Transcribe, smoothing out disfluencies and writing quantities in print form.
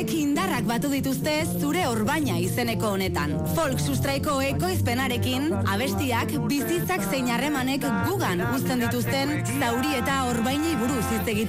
Indarrak batu dituzte zure orbaina izeneko honetan. Folk sustraiko ekoizpenarekin, abestiak, bizitzak zein harremanek gugan uzten dituzten zauri eta orbainei buruz hitz egiten